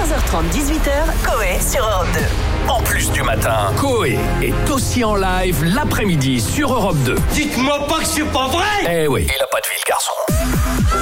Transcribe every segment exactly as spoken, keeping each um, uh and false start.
quinze heures trente, dix-huit heures, Coé sur Europe deux. En plus du matin, Coé est aussi en live l'après-midi sur Europe deux. Dites-moi pas que c'est pas vrai! Eh oui, il a pas de vie, le garçon.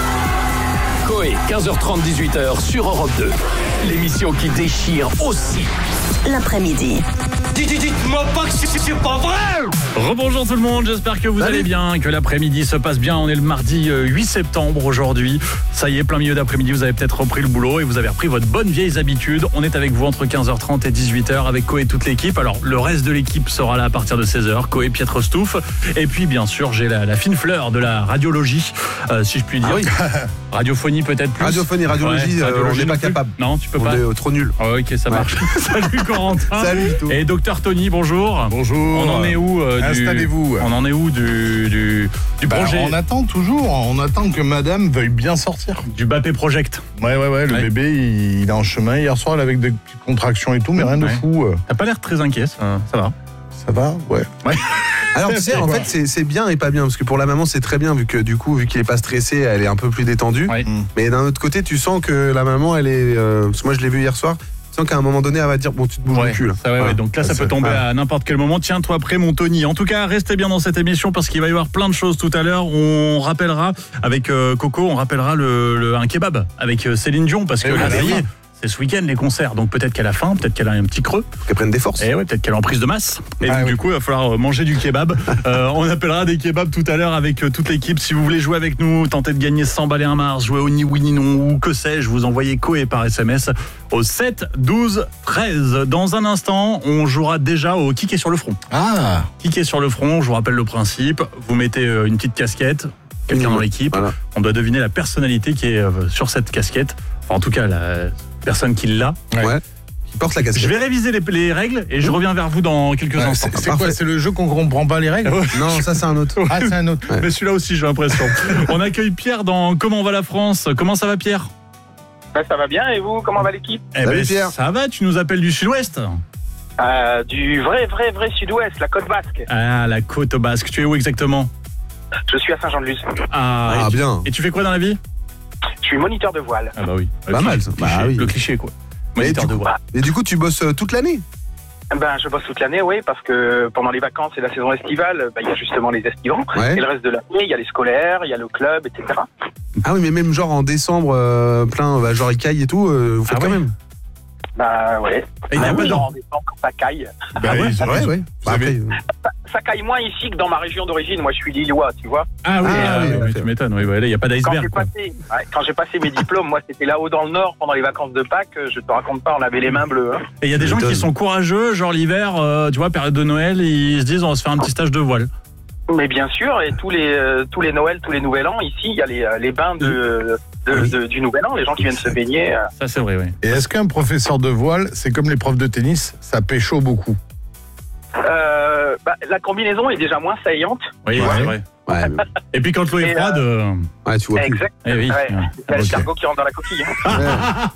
Coé, quinze heures trente, dix-huit heures sur Europe deux. L'émission qui déchire aussi l'après-midi. Dites-moi pas que c'est, c'est pas vrai! Rebonjour tout le monde, j'espère que vous Salut. allez bien, que l'après-midi se passe bien. On est le mardi huit septembre aujourd'hui. Ça y est, plein milieu d'après-midi, vous avez peut-être repris le boulot et vous avez repris votre bonne vieille habitude. On est avec vous entre quinze heures trente et dix-huit heures avec Coé et toute l'équipe. Alors, le reste de l'équipe sera là à partir de seize heures. Coé, Pietre Stouff. Et puis, bien sûr, j'ai la, la fine fleur de la radiologie, euh, si je puis dire. Ah oui. Radiophanie peut-être plus. Radiophanie, radiologie, Ouais, euh, radiologie on n'est non pas plus. capable. Non, tu peux On pas. est euh, trop nul. Oh, ok, ça Ouais. marche. Salut Corentin. Salut tout. Et docteur Tony, bonjour. Bonjour. On en est où euh, du... Installez-vous. On en est où du, du, du Bah, projet on attend toujours, on attend que madame veuille bien sortir. du Bappé Project. Ouais, ouais, ouais, le Ouais. bébé, il, il est en chemin. Hier soir, elle avait des petites contractions et tout, mais rien de Ouais. fou. euh, T'as pas l'air très inquiet, ça, ça va. Ça va? Ouais. Alors tu sais, en fait, c'est, c'est bien et pas bien, parce que pour la maman, c'est très bien, vu que du coup, vu qu'il est pas stressé, elle est un peu plus détendue. Ouais. Mais d'un autre côté, tu sens que la maman, elle est... euh, parce que moi, je l'ai vu hier soir, tu sens qu'à un moment donné, elle va dire, bon, tu te bouges Ouais, le cul. Là. ça, ouais, ouais. Donc là, ça, Ça, peut c'est- tomber ouais. à n'importe quel moment. Tiens-toi prêt, mon Tony. En tout cas, restez bien dans cette émission parce qu'il va y avoir plein de choses tout à l'heure. On rappellera avec euh, Coco, on rappellera le, le- un kebab avec euh, Céline Dion parce que Eh là, oui, ça y oui. est, c'est ce week-end les concerts. Donc peut-être qu'elle a faim, peut-être qu'elle a un petit creux. Faut qu'elle prenne des forces. Et ouais, peut-être qu'elle est en prise de masse. Et Ah donc, oui. du coup, il va falloir manger du kebab. Euh, on appellera des kebabs tout à l'heure avec euh, toute l'équipe. Si vous voulez jouer avec nous, tenter de gagner cent balles et un Mars, jouer au ni oui ni non ou que sais-je, vous envoyez Coé par S M S au sept douze treize. Dans un instant, on jouera déjà au Qui est sur le front. Ah! Qui est sur le front, je vous rappelle le principe. Vous mettez euh, une petite casquette, quelqu'un Mmh. dans l'équipe. Voilà. On doit deviner la personnalité qui est euh, sur cette casquette. Enfin, en tout cas, la personne qui l'a. Ouais. Ouais. Qui porte la casquette. Je vais réviser les, les règles et je reviens vers vous dans quelques Ouais, instants. c'est, c'est Parfait. quoi? C'est le jeu qu'on comprend pas les règles? Non, ça, c'est un autre. Ah, c'est un autre. Ouais. Mais celui-là aussi, j'ai l'impression. On accueille Pierre dans Comment va la France? Comment ça va, Pierre? Ben, ça va bien, et vous, comment va l'équipe? Eh Salut, ben, Pierre. ça va, tu nous appelles du sud-ouest? euh, Du vrai, vrai, vrai sud-ouest, la côte basque. Ah, la côte basque. Tu es où exactement? Je suis à Saint-Jean-de-Luz. Ah, Ah, et, tu, bien. et tu fais quoi dans la vie? Je suis moniteur de voile. Ah bah oui. Le Pas cliché, mal, ça. le cliché, Bah oui. Le cliché, quoi. Mais Moniteur du de coup- voile. Et du coup, tu bosses euh, toute l'année? Ben, je bosse toute l'année, oui, parce que pendant les vacances et la saison estivale, ben, il y a justement les estivants. Ouais. Et le reste de l'année, il y a les scolaires, il y a le club, et cetera. Ah oui, mais même genre en décembre, euh, plein, bah, genre Icaille et tout, euh, vous faites Ah quand ouais. même. Ben, ouais. Et il y a Ah pas oui, de- Genre en décembre, quand ça caille. Bah, ouais, ils ont Ouais, raison. ouais. Vous Bah, avez- après, euh, Ça caille moins ici que dans ma région d'origine. Moi, je suis lillois, tu vois. Ah oui, Ah ah oui, oui, tout à oui, fait. tu m'étonnes. Oui, ouais, là, il n'y a pas Quand d'iceberg. j'ai, quoi. passé, ouais, quand j'ai passé mes diplômes, moi, c'était là-haut dans le nord, pendant les vacances de Pâques. Je te raconte pas, on avait les mains bleues. Hein. Et il y a des gens qui m'étonnes. sont courageux, genre l'hiver, euh, tu vois, période de Noël, ils se disent on va se faire un petit stage de voile. Mais bien sûr, et tous les euh, tous les Noëls, tous les Nouvel An, ici, il y a les, euh, les bains de, de, de- du Nouvel An, les gens qui viennent se baigner. euh. Ça, c'est vrai, oui. Et est-ce qu'un professeur de voile, c'est comme les profs de tennis, ça pécho beaucoup? Euh, bah, la combinaison est déjà moins saillante. Oui, Ouais. c'est vrai. ouais, mais- Et puis quand l'eau est Et, froide, euh, ouais, tu vois plus. Exact. eh oui. Ouais. Ouais. Il y a Ok. l'escargot qui rentre dans la coquille. hein.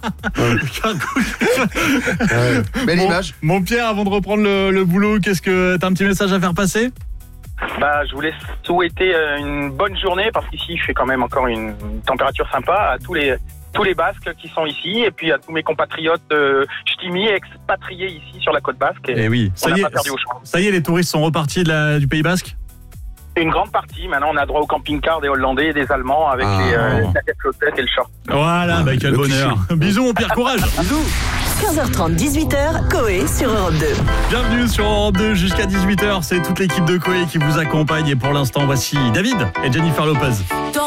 Ouais. Belle Mon- image. Mon Pierre, avant de reprendre le, le boulot, qu'est-ce que t'as un petit message à faire passer? Bah, je voulais souhaiter euh, une bonne journée parce qu'ici, il fait quand même encore une température sympa à tous les tous les Basques qui sont ici et puis à tous mes compatriotes euh, ch'timi expatriés ici sur la côte basque. Et Eh oui, on ça n'a y, pas est, perdu au champ. ça y est, les touristes sont repartis de la- du Pays Basque. Une grande partie. Maintenant, on a droit au camping-car des Hollandais et des Allemands avec Ah. les euh, la tête flottette et le short. Voilà, bah quel le bonheur. Bisous mon Pierre, courage. quinze heures trente, dix-huit heures, Coé sur Europe deux. Bienvenue sur Europe deux jusqu'à dix-huit heures, c'est toute l'équipe de Coé qui vous accompagne et pour l'instant voici David et Jennifer Lopez.